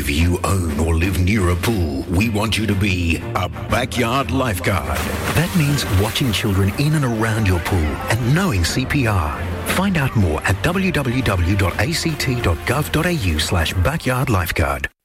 If you own or live near a pool, we want you to be a backyard lifeguard. That means watching children in and around your pool and knowing CPR. Find out more at www.act.gov.au/backyardlifeguard.